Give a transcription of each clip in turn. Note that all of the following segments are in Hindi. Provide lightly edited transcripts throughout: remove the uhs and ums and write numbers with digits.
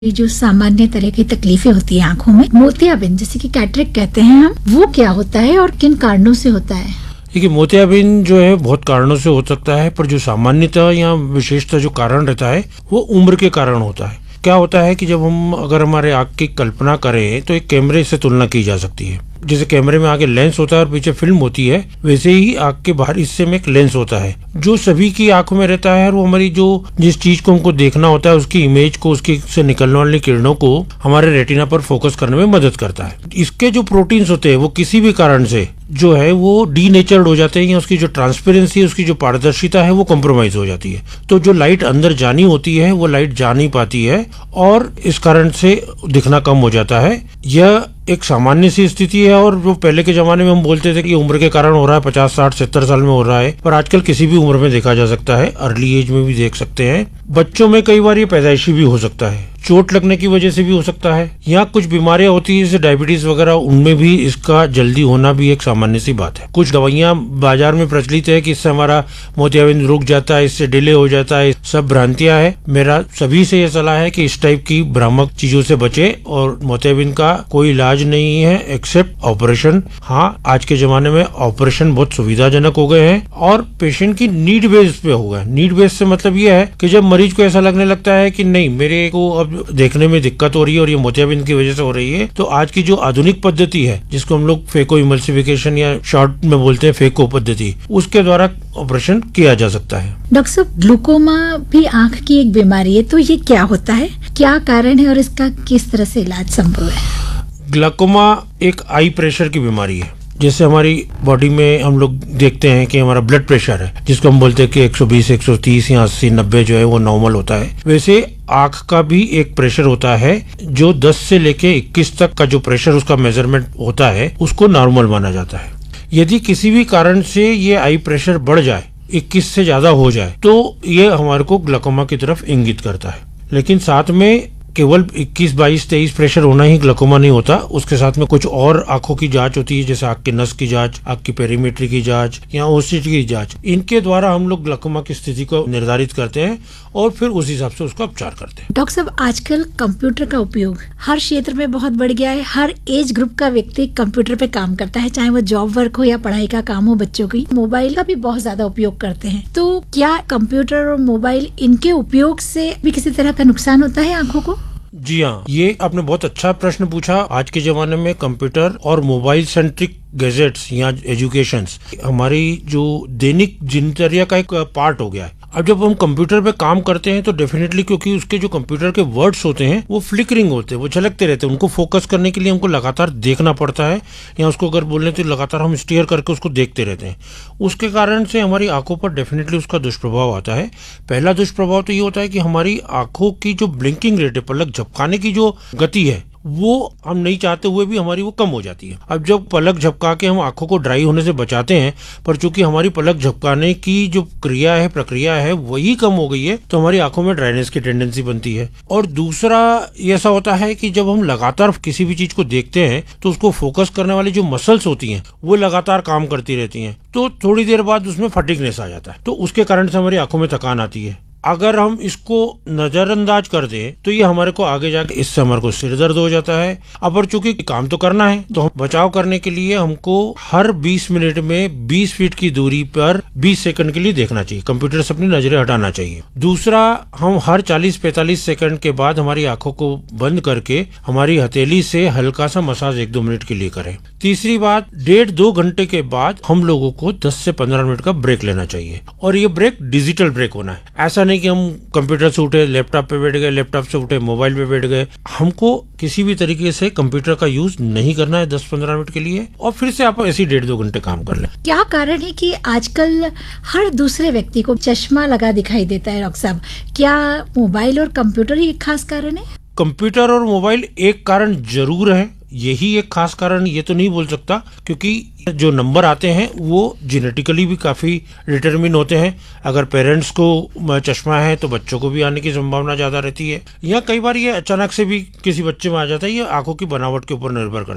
ये जो सामान्य तरह की तकलीफें होती है आंखों में, मोतियाबिंद जिसे कि कैटरेक्ट कहते हैं हम, वो क्या होता है और किन कारणों से होता है? देखिए, मोतियाबिंद जो है बहुत कारणों से हो सकता है, पर जो सामान्यतः या विशेषतः जो कारण रहता है वो उम्र के कारण होता है। क्या होता है कि जब हम अगर हमारे आँख की कल्पना करें तो एक कैमरे से तुलना की जा सकती है। जैसे कैमरे में आगे लेंस होता है और पीछे फिल्म होती है, वैसे ही आँख के बाहरी हिस्से में एक लेंस होता है जो सभी की आंखों में रहता है और वो हमारी जो जिस चीज को हमको देखना होता है उसकी इमेज को, उसकी से निकलने वाली किरणों को हमारे रेटिना पर फोकस करने में मदद करता है। इसके जो प्रोटीन्स होते हैं वो किसी भी कारण से जो है वो डीनेचर्ड हो जाते हैं या उसकी जो ट्रांसपेरेंसी, उसकी जो पारदर्शिता है वो कॉम्प्रोमाइज हो जाती है। तो जो लाइट अंदर जानी होती है वो लाइट जा नहीं पाती है और इस कारण से दिखना कम हो जाता है। यह एक सामान्य सी स्थिति है और जो पहले के जमाने में हम बोलते थे कि उम्र के कारण हो रहा है, 50, 60, 70 साल में हो रहा है, पर आजकल किसी भी उम्र में देखा जा सकता है, अर्ली एज में भी देख सकते हैं। बच्चों में कई बार ये पैदाइशी भी हो सकता है, चोट लगने की वजह से भी हो सकता है, या कुछ बीमारियां होती है जैसे डायबिटीज वगैरह, उनमें भी इसका जल्दी होना भी एक सामान्य सी बात है। कुछ दवाइयां बाजार में प्रचलित है कि इससे हमारा मोतियाबिंद रुक जाता है, इससे डिले हो जाता है, सब भ्रांतियां है। मेरा सभी से यह सलाह है कि इस टाइप की भ्रामक चीजों से बचे और मोतियाबिंद का कोई इलाज नहीं है एक्सेप्ट ऑपरेशन। हाँ, आज के जमाने में ऑपरेशन बहुत सुविधाजनक हो गए हैं और पेशेंट की नीड बेस पे हो गए। नीड बेस से मतलब ये है कि जब मरीज को ऐसा लगने लगता है कि नहीं, मेरे को अब देखने में दिक्कत हो रही है और ये मोतियाबिंद की वजह से हो रही है, तो आज की जो आधुनिक पद्धति है जिसको हम लोग फेको इमल्सिफिकेशन या शॉर्ट में बोलते हैं फेको पद्धति, उसके द्वारा ऑपरेशन किया जा सकता है। डॉक्टर साहब, ग्लूकोमा भी आंख की एक बीमारी है, तो ये क्या होता है, क्या कारण है और इसका किस तरह से इलाज संभव है? ग्लूकोमा एक आई प्रेशर की बीमारी है। जैसे हमारी बॉडी में हम लोग देखते हैं कि हमारा ब्लड प्रेशर है जिसको हम बोलते हैं कि 120, 130 या 80, 90 जो है वो नॉर्मल होता है, वैसे आंख का भी एक प्रेशर होता है जो 10 से लेके 21 तक का जो प्रेशर उसका मेजरमेंट होता है उसको नॉर्मल माना जाता है। यदि किसी भी कारण से ये आई प्रेशर बढ़ जाए, 21 से ज्यादा हो जाए, तो ये हमारे को ग्लूकोमा की तरफ इंगित करता है। लेकिन साथ में केवल 21, 22, 23 प्रेशर होना ही ग्लूकोमा नहीं होता, उसके साथ में कुछ और आंखों की जांच होती है, जैसे आंख की नस की जांच, आंख की पेरीमेट्री की जांच या ओसीटी की जांच। इनके द्वारा हम लोग ग्लूकोमा की स्थिति को निर्धारित करते हैं और फिर उस हिसाब से उसका उपचार करते हैं। डॉक्टर साहब, आजकल कंप्यूटर का उपयोग हर क्षेत्र में बहुत बढ़ गया है। हर एज ग्रुप का व्यक्ति कंप्यूटर पे काम करता है, चाहे वो जॉब वर्क हो या पढ़ाई का काम हो, बच्चों की मोबाइल का भी बहुत ज्यादा उपयोग करते हैं। तो क्या कंप्यूटर और मोबाइल, इनके उपयोग से भी किसी तरह का नुकसान होता है आंखों को? जी हाँ, ये आपने बहुत अच्छा प्रश्न पूछा। आज के जमाने में कंप्यूटर और मोबाइल सेंट्रिक गैजेट्स या एजुकेशंस हमारी जो दैनिक दिनचर्या का एक पार्ट हो गया है। अब जब हम कंप्यूटर पे काम करते हैं तो डेफिनेटली, क्योंकि उसके जो कंप्यूटर के वर्ड्स होते हैं वो फ्लिकरिंग होते हैं, वो झलकते रहते हैं, उनको फोकस करने के लिए हमको लगातार देखना पड़ता है, या उसको अगर बोलने तो लगातार हम स्टीयर करके उसको देखते रहते हैं। उसके कारण से हमारी आंखों पर डेफिनेटली उसका दुष्प्रभाव आता है। पहला दुष्प्रभाव तो ये होता है कि हमारी आंखों की जो ब्लिंकिंग रेट है, पलक झपकाने की जो गति है, वो हम नहीं चाहते हुए भी हमारी वो कम हो जाती है। अब जब पलक झपका के हम आंखों को ड्राई होने से बचाते हैं, पर चूंकि हमारी पलक झपकाने की जो प्रक्रिया है वही कम हो गई है, तो हमारी आंखों में ड्राइनेस की टेंडेंसी बनती है। और दूसरा ऐसा होता है कि जब हम लगातार किसी भी चीज को देखते हैं तो उसको फोकस करने वाली जो मसल्स होती हैं वो लगातार काम करती रहती हैं, तो थोड़ी देर बाद उसमें फटीगनेस आ जाता है, तो उसके कारण से हमारी आंखों में थकान आती है। अगर हम इसको नजरअंदाज कर दें तो ये हमारे को आगे जाके इससे हमारे को सिर दर्द हो जाता है। अब और चूंकि काम तो करना है तो हम बचाव करने के लिए हमको हर 20 मिनट में 20 फीट की दूरी पर 20 सेकंड के लिए देखना चाहिए, कंप्यूटर से अपनी नजरें हटाना चाहिए। दूसरा, हम हर 40-45 सेकंड के बाद हमारी आंखों को बंद करके हमारी हथेली से हल्का सा मसाज 1-2 मिनट के लिए करें। तीसरी बात, 1.5-2 घंटे के बाद हम लोगों को 10 से 15 मिनट का ब्रेक लेना चाहिए, और ये ब्रेक डिजिटल ब्रेक होना है। ऐसा नहीं कि हम कंप्यूटर से उठे, लैपटॉप पे बैठ गए, लैपटॉप से उठे, मोबाइल पे बैठ गए। हमको किसी भी तरीके से कंप्यूटर का यूज नहीं करना है 10-15 मिनट के लिए, और फिर से आप ऐसे 1.5-2 घंटे काम कर लें। क्या कारण है कि आजकल हर दूसरे व्यक्ति को चश्मा लगा दिखाई देता है? डॉक्टर साहब, क्या मोबाइल और कंप्यूटर ही एक खास कारण है? कंप्यूटर और मोबाइल एक कारण जरूर है, यही एक खास कारण ये तो नहीं बोल सकता, क्योंकि जो नंबर आते हैं वो जेनेटिकली भी काफी डिटरमिन होते हैं। अगर पेरेंट्स को चश्मा है तो बच्चों को भी आने की संभावना ज्यादा रहती है, या कई बार ये अचानक से भी किसी बच्चे में आ जाता है। ये आंखों की बनावट के ऊपर निर्भर करता है।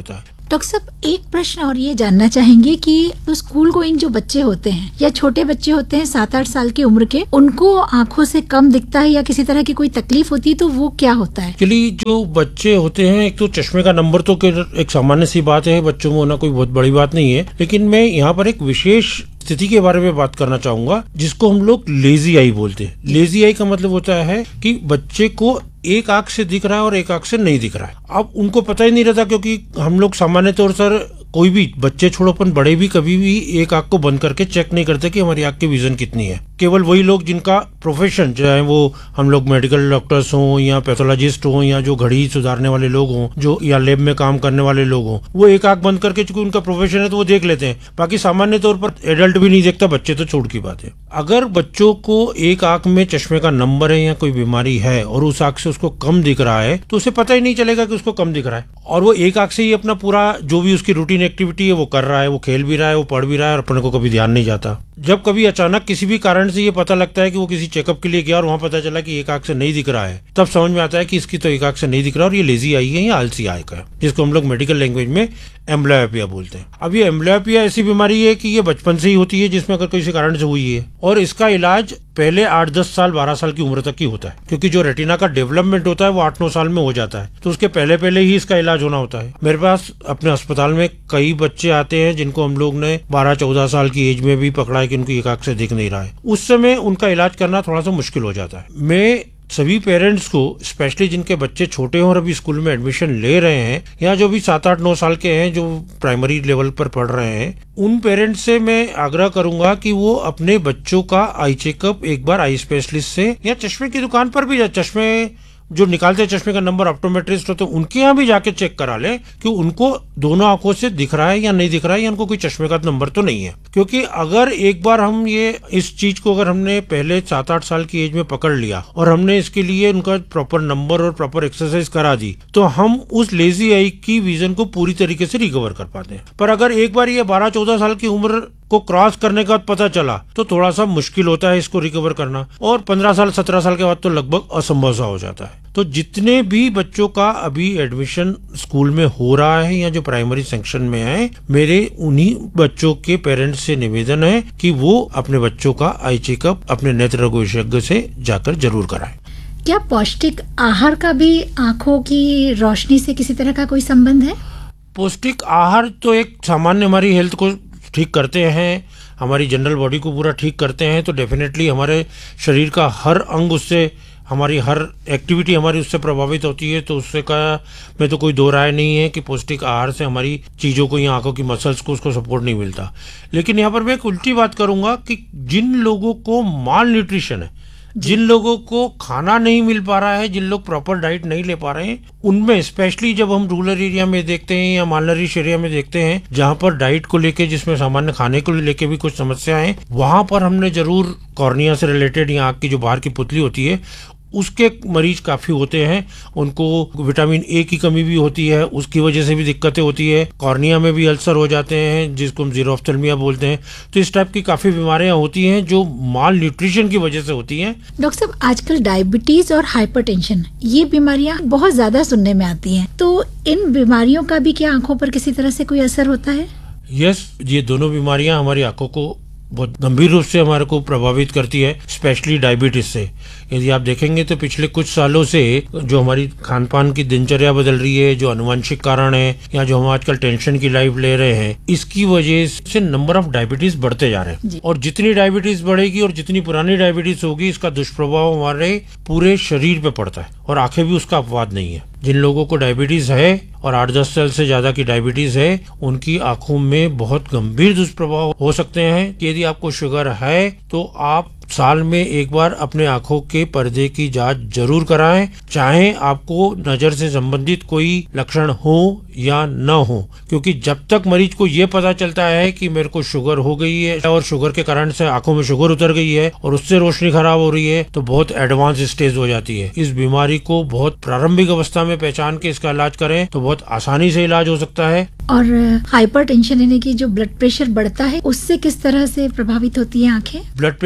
डॉक्टर साहब, एक प्रश्न और ये जानना चाहेंगे कि तो स्कूल गोइंग जो बच्चे होते हैं या छोटे बच्चे होते हैं 7-8 साल की उम्र के, उनको आंखों से कम दिखता है या किसी तरह की कोई तकलीफ होती है, तो वो क्या होता है? एक्चुअली जो बच्चे होते हैं, एक तो चश्मे का नंबर तो एक सामान्य सी बात है, बच्चों में होना कोई बहुत बड़ी बात नहीं है, लेकिन मैं यहाँ पर एक विशेष स्थिति के बारे में बात करना चाहूंगा जिसको हम लोग लेजी आई बोलते हैं। लेजी आई का मतलब होता है कि बच्चे को एक आंख से दिख रहा है और एक आंख से नहीं दिख रहा है। अब उनको पता ही नहीं रहता, क्योंकि हम लोग सामान्य तौर पर कोई भी बच्चे छोड़ो अपन बड़े भी कभी भी एक आंख को बंद करके चेक नहीं करते कि हमारी आंख की विजन कितनी है। केवल वही लोग जिनका प्रोफेशन, चाहे वो हम लोग मेडिकल डॉक्टर्स हों या पैथोलॉजिस्ट हों या जो घड़ी सुधारने वाले लोग हों, जो या लैब में काम करने वाले लोग हों, वो एक आंख बंद करके, चूंकि उनका प्रोफेशन है तो वो देख लेते हैं। बाकी सामान्य तौर पर एडल्ट भी नहीं देखता, बच्चे तो छोड़ की बात है। अगर बच्चों को एक आंख में चश्मे का नंबर है या कोई बीमारी है और उस आंख से उसको कम दिख रहा है, तो उसे पता ही नहीं चलेगा कि उसको कम दिख रहा है, और वो एक आंख से ही अपना पूरा जो भी उसकी रूटीन एक्टिविटी है वो कर रहा है, वो खेल भी रहा है, वो पढ़ भी रहा है, और अपने को कभी ध्यान नहीं जाता। जब कभी अचानक किसी भी कारण से ये पता लगता है कि वो किसी चेकअप के लिए गया और वहां पता चला कि एक आंख से नहीं दिख रहा है, तब समझ में आता है कि इसकी तो एक आंख से नहीं दिख रहा और ये लेजी आई है या आलसी आई का है, जिसको हम लोग मेडिकल लैंग्वेज में एम्ब्लियोपिया बोलते हैं। अब ये एम्ब्लियोपिया ऐसी बीमारी है कि ये बचपन से ही होती है, जिसमें अगर किसी कारण से हुई है, और इसका इलाज पहले 8-10 साल 12 साल की उम्र तक ही होता है, क्योंकि जो रेटिना का डेवलपमेंट होता है वो 8-9 साल में हो जाता है, तो उसके पहले पहले ही इसका इलाज होना होता है। मेरे पास अपने अस्पताल में कई बच्चे आते हैं जिनको हम लोग ने 12-14 साल की एज में भी पकड़ा है कि उनकी एक आंख से दिख नहीं रहा है। उस समय उनका इलाज करना थोड़ा सा मुश्किल हो जाता है। मैं सभी पेरेंट्स को, स्पेशली जिनके बच्चे छोटे हैं और अभी स्कूल में एडमिशन ले रहे हैं, या जो भी 7-8-9 साल के हैं जो प्राइमरी लेवल पर पढ़ रहे हैं, उन पेरेंट्स से मैं आग्रह करूंगा कि वो अपने बच्चों का आई चेकअप एक बार आई स्पेशलिस्ट से या चश्मे की दुकान पर भी, चश्मे जो निकालते हैं चश्मे का नंबर, ऑप्टोमेट्रिस्ट होते हैं, उनके यहाँ भी जाके चेक करा ले कि उनको दोनों आंखों से दिख रहा है या नहीं दिख रहा है, या उनको कोई चश्मे का नंबर तो नहीं है। क्योंकि अगर एक बार हम ये इस चीज को अगर हमने पहले 7-8 साल की एज में पकड़ लिया और हमने इसके लिए उनका प्रॉपर नंबर और प्रॉपर एक्सरसाइज करा दी, तो हम उस लेजी आई की विजन को पूरी तरीके से रिकवर कर पाते हैं। पर अगर एक बार ये 12-14 साल की उम्र को क्रॉस करने के बाद पता चला तो थोड़ा सा मुश्किल होता है इसको रिकवर करना, और 15 साल 17 साल के बाद तो लगभग असंभव सा हो जाता है। तो जितने भी बच्चों का अभी एडमिशन स्कूल में हो रहा है या जो प्राइमरी सेक्शन में है, मेरे उन्हीं बच्चों के पेरेंट्स से निवेदन है कि वो अपने बच्चों का आई चेकअप अपने नेत्र रोग विशेषज्ञ से जाकर जरूर कराएं। क्या पौष्टिक आहार का भी आंखों की रोशनी से किसी तरह का कोई संबंध है? पौष्टिक आहार तो एक सामान्य हमारी हेल्थ को ठीक करते हैं, हमारी जनरल बॉडी को पूरा ठीक करते हैं, तो डेफिनेटली हमारे शरीर का हर अंग उससे, हमारी हर एक्टिविटी हमारी उससे प्रभावित होती है। तो उससे का में तो कोई दो राय नहीं है कि पौष्टिक आहार से हमारी चीज़ों को या आंखों की मसल्स को उसको सपोर्ट नहीं मिलता। लेकिन यहाँ पर मैं एक उल्टी बात करूंगा कि जिन लोगों को माल न्यूट्रिशन है, जिन लोगों को खाना नहीं मिल पा रहा है, जिन लोग प्रॉपर डाइट नहीं ले पा रहे हैं, उनमें स्पेशली जब हम रूरल एरिया में देखते हैं या मालनरिश एरिया में देखते हैं, जहां पर डाइट को लेके, जिसमें सामान्य खाने को लेके भी कुछ समस्या है, वहां पर हमने जरूर कॉर्निया से रिलेटेड या आंख की जो बाहर की पुतली होती है उसके मरीज काफी होते हैं। उनको विटामिन ए की कमी भी होती है, उसकी वजह से भी दिक्कतें होती है। कॉर्निया में भी अल्सर हो जाते हैं जिसको हम जीरोफ्थल्मिया बोलते हैं। तो इस टाइप की काफी बीमारियां होती हैं जो माल न्यूट्रिशन की वजह से होती हैं। डॉक्टर साहब, आजकल डायबिटीज और हाइपरटेंशन ये बीमारियां बहुत ज्यादा सुनने में आती हैं, तो इन बीमारियों का भी क्या आंखों पर किसी तरह से कोई असर होता है? यस, ये दोनों बीमारियां हमारी आंखों को बहुत गंभीर रूप से हमारे को प्रभावित करती है, स्पेशली डायबिटीज से। यदि आप देखेंगे तो पिछले कुछ सालों से जो हमारी खान पान की दिनचर्या बदल रही है, जो अनुवांशिक कारण है, या जो हम आजकल टेंशन की लाइफ ले रहे हैं, इसकी वजह से नंबर ऑफ डायबिटीज बढ़ते जा रहे हैं। और जितनी डायबिटीज बढ़ेगी और जितनी पुरानी डायबिटीज होगी, इसका दुष्प्रभाव हमारे पूरे शरीर पे पड़ता है, और आंखें भी उसका अपवाद नहीं है। जिन लोगों को डायबिटीज है और 8-10 साल से ज्यादा की डायबिटीज है, उनकी आंखों में बहुत गंभीर दुष्प्रभाव हो सकते हैं। यदि आपको शुगर है तो आप साल में एक बार अपने आंखों के पर्दे की जांच जरूर कराएं, चाहे आपको नजर से संबंधित कोई लक्षण हो या न हो, क्योंकि जब तक मरीज को ये पता चलता है कि मेरे को शुगर हो गई है और शुगर के कारण से आंखों में शुगर उतर गई है और उससे रोशनी खराब हो रही है, तो बहुत एडवांस स्टेज हो जाती है। इस बीमारी को बहुत प्रारंभिक अवस्था में पहचान के इसका इलाज करें तो बहुत आसानी से इलाज हो सकता है। और हाइपरटेंशन यानी कि जो ब्लड प्रेशर बढ़ता है, उससे किस तरह से प्रभावित होती है आंखें? ब्लड प्रेशर भी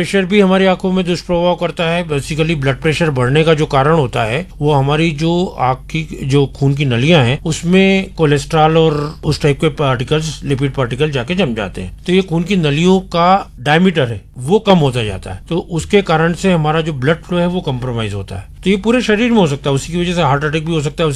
हमारी आंखों में दुष्प्रभाव करता है। बेसिकली ब्लड प्रेशर बढ़ने का जो कारण होता है वो हमारी जो आंख की जो खून की नलियां हैं उसमें कोलेस्ट्रॉल और उस टाइप के पार्टिकल्स, लिपिड पार्टिकल जाके जम जाते हैं। तो ये खून की नलियों का डायमीटर है वो कम होता जाता है, तो उसके कारण से हमारा जो ब्लड फ्लो है वो कम्प्रोमाइज होता है। तो ये पूरे शरीर में हो सकता है, उसी की वजह से हार्ट अटैक भी हो सकता है।